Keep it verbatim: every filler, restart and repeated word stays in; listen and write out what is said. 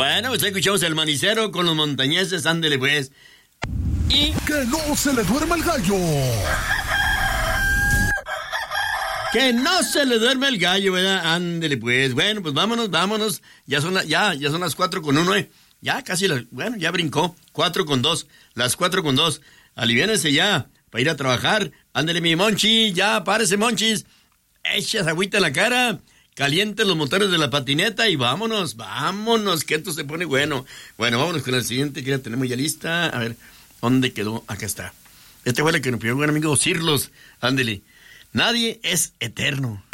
Bueno, pues escuchamos el manicero con los montañeses, ándele pues. Y... ¡que no se le duerma el gallo! Que no se le duerme el gallo, ¿verdad? Ándele pues. Bueno, pues vámonos, vámonos. Ya son, la, ya, ya son las cuatro con uno, ¿eh? Ya casi, la, bueno, ya brincó. Cuatro con dos. Las cuatro con dos. Aliviénese ya para ir a trabajar. Ándele, mi Monchi, ya, párese, Monchis. Echas agüita en la cara, caliente los motores de la patineta y vámonos, vámonos, que esto se pone bueno. Bueno, vámonos con el siguiente que ya tenemos ya lista. A ver, ¿dónde quedó? Acá está. Este fue el que nos pidió un buen amigo Cirlos. Ándele. Nadie es eterno.